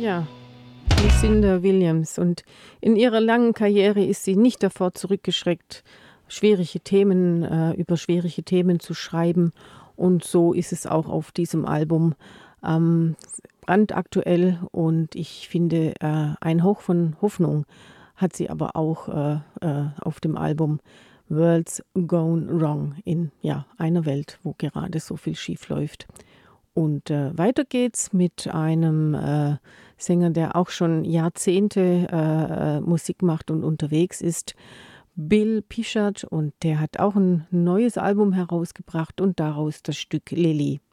Ja, Lucinda Williams. Und in ihrer langen Karriere ist sie nicht davor zurückgeschreckt, über schwierige Themen zu schreiben. Und so ist es auch auf diesem Album brandaktuell. Und ich finde, ein Hauch von Hoffnung hat sie aber auch auf dem Album World's Gone Wrong in einer Welt, wo gerade so viel schief läuft. Und weiter geht's mit einem Sänger, der auch schon Jahrzehnte Musik macht und unterwegs ist, Bill Pichard. Und der hat auch ein neues Album herausgebracht und daraus das Stück Lily.